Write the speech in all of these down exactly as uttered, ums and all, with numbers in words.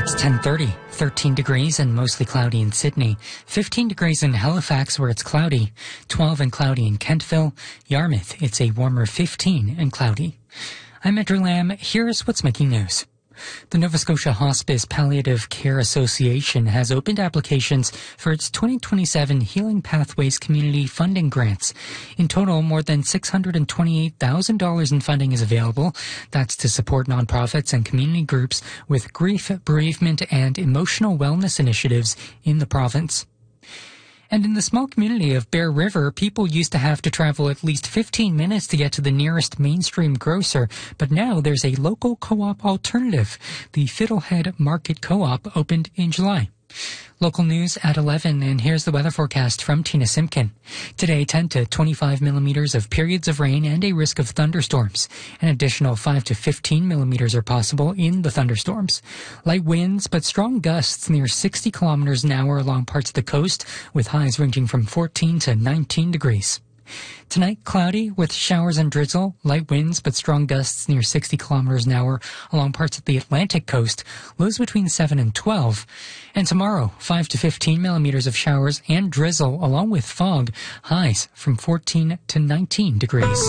It's ten thirty, thirteen degrees and mostly cloudy in Sydney, fifteen degrees in Halifax where it's cloudy, twelve and cloudy in Kentville, Yarmouth it's a warmer fifteen and cloudy. I'm Andrew Lamb. Here's what's making news. The Nova Scotia Hospice Palliative Care Association has opened applications for its twenty twenty-seven Healing Pathways Community Funding Grants. In total, more than six hundred twenty-eight thousand dollars in funding is available. That's to support nonprofits and community groups with grief, bereavement, and emotional wellness initiatives in the province. And in the small community of Bear River, people used to have to travel at least fifteen minutes to get to the nearest mainstream grocer, but now there's a local co-op alternative. The Fiddlehead Market Co-op opened in July. Local news at eleven, and here's the weather forecast from Tina Simpkin. Today, ten to twenty-five millimeters of periods of rain and a risk of thunderstorms. An additional five to fifteen millimeters are possible in the thunderstorms. Light winds, but strong gusts near sixty kilometers an hour along parts of the coast, with highs ranging from fourteen to nineteen degrees. Tonight, cloudy with showers and drizzle, light winds but strong gusts near sixty kilometers an hour along parts of the Atlantic coast, lows between seven and twelve. And tomorrow, five to fifteen millimeters of showers and drizzle along with fog, highs from fourteen to nineteen degrees.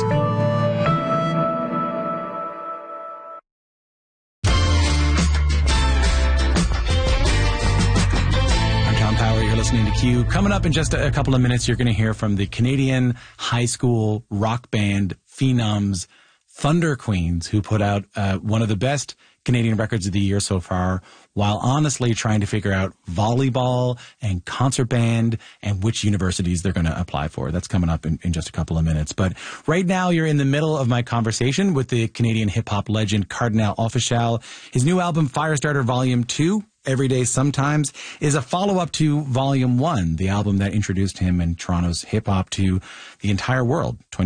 Listening to Q. Coming up in just a, a couple of minutes, you're going to hear from the Canadian high school rock band phenoms Thunder Queens, who put out uh, one of the best Canadian records of the year so far, while honestly trying to figure out volleyball and concert band and which universities they're going to apply for. That's coming up in, in just a couple of minutes. But right now, you're in the middle of my conversation with the Canadian hip-hop legend Kardinal Offishall. His new album, Firestarter Volume two, Every Day Sometimes, is a follow-up to Volume one, the album that introduced him and Toronto's hip-hop to the entire world